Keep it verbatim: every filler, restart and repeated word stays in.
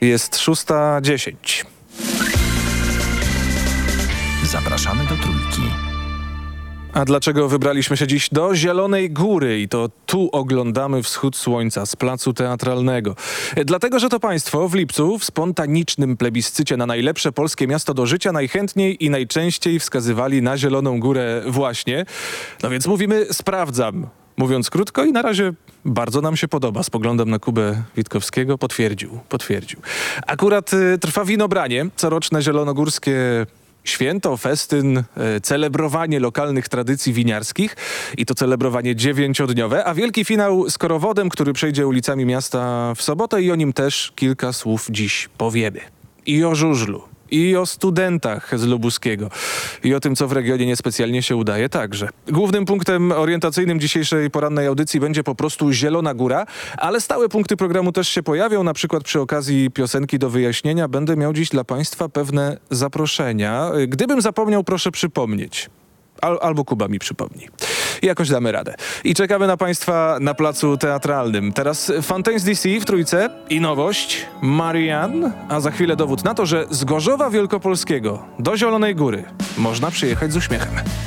Jest szósta dziesięć. Zapraszamy do Trójki. A dlaczego wybraliśmy się dziś do Zielonej Góry i to tu oglądamy wschód słońca z placu teatralnego? Dlatego, że to państwo w lipcu w spontanicznym plebiscycie na najlepsze polskie miasto do życia najchętniej i najczęściej wskazywali na Zieloną Górę właśnie. No więc mówimy sprawdzam. Mówiąc krótko i na razie bardzo nam się podoba. Spoglądam na Kubę Witkowskiego. Potwierdził, potwierdził. Akurat y, trwa winobranie, coroczne zielonogórskie święto, festyn, e, celebrowanie lokalnych tradycji winiarskich i to celebrowanie dziewięciodniowe, a wielki finał z korowodem, który przejdzie ulicami miasta w sobotę i o nim też kilka słów dziś powiemy. I o żużlu, i o studentach z Lubuskiego, i o tym, co w regionie niespecjalnie się udaje także. Głównym punktem orientacyjnym dzisiejszej porannej audycji będzie po prostu Zielona Góra, ale stałe punkty programu też się pojawią, na przykład przy okazji piosenki do wyjaśnienia będę miał dziś dla państwa pewne zaproszenia. Gdybym zapomniał, proszę przypomnieć. Al, albo Kuba mi przypomni. I jakoś damy radę. I czekamy na państwa na placu teatralnym. Teraz Fontaines D C w Trójce i nowość Marianne, a za chwilę dowód na to, że z Gorzowa Wielkopolskiego do Zielonej Góry można przyjechać z uśmiechem.